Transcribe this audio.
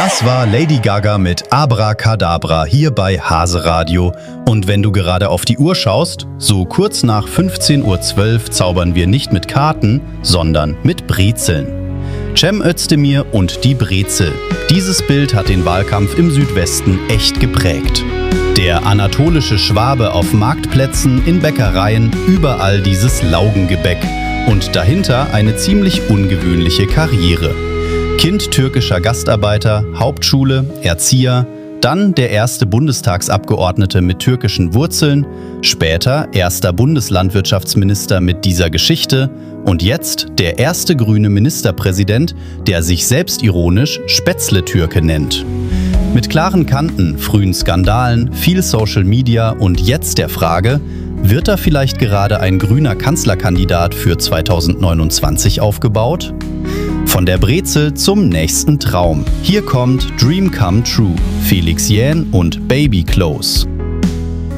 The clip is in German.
Das war Lady Gaga mit Abracadabra hier bei Hase Radio. Und wenn du gerade auf die Uhr schaust, so kurz nach 15:12 Uhr zaubern wir nicht mit Karten, sondern mit Brezeln. Cem Özdemir und die Brezel. Dieses Bild hat den Wahlkampf im Südwesten echt geprägt. Der anatolische Schwabe auf Marktplätzen, in Bäckereien, überall dieses Laugengebäck. Und dahinter eine ziemlich ungewöhnliche Karriere. Kind türkischer Gastarbeiter, Hauptschule, Erzieher, dann der erste Bundestagsabgeordnete mit türkischen Wurzeln, später erster Bundeslandwirtschaftsminister mit dieser Geschichte und jetzt der erste grüne Ministerpräsident, der sich selbstironisch Spätzle-Türke nennt. Mit klaren Kanten, frühen Skandalen, viel Social Media und jetzt der Frage, wird da vielleicht gerade ein grüner Kanzlerkandidat für 2029 aufgebaut? Von der Brezel zum nächsten Traum. Hier kommt Dream Come True, Felix Jähn und Baby Close.